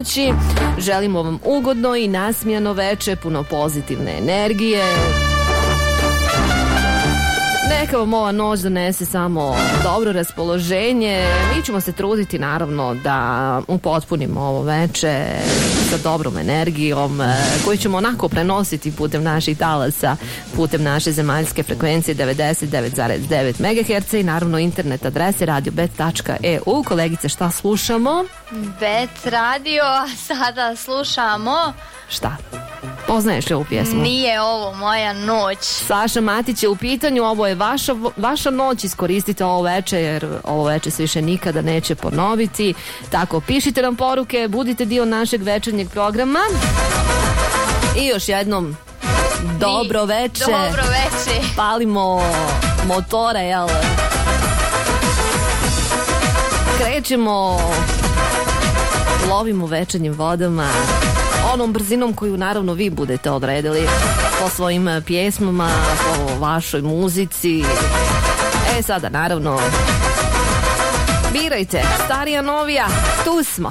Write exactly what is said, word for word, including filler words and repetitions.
noći. Želimo vam ugodno i nasmijano veče, puno pozitivne energije. Neka vam ova noć donese samo dobro raspoloženje. Mi ćemo se truditi naravno da upotpunimo ovo veče sa dobrom energijom koju ćemo onako prenositi putem naših talasa, putem naše zemaljske frekvencije devedeset devet zarez devet megaherca i naravno internet adrese radio bet tačka e u. Kolegice, šta slušamo? Bet radio, sada slušamo... Šta? Poznaješ li ovu pjesmu? Nije ovo moja noć. Saša Matić je u pitanju, ovo je vaša, vaša noć, iskoristite ovo veče jer ovo veče se više nikada neće ponoviti. Tako, pišite nam poruke, budite dio našeg večernjeg programa. I još jednom dobro veče. Dobro veče. Palimo motore, jel? Krećemo, lovimo večernjim vodama, onom brzinom koju naravno vi budete odredili po svojim pjesmama, po vašoj muzici. E sada naravno birajte, starija, novija, tu smo.